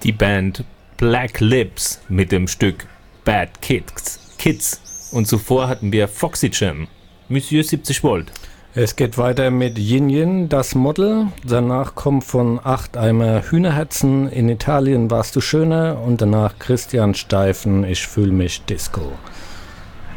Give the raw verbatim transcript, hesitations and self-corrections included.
die Band Black Lips mit dem Stück Bad Kids. Kids. Und zuvor hatten wir Foxy Jam, Monsieur siebzig Volt. Es geht weiter mit Yin Yin, das Model. Danach kommt von acht Eimer Hühnerherzen, in Italien warst du schöner und danach Christian Steifen, ich fühl mich Disco.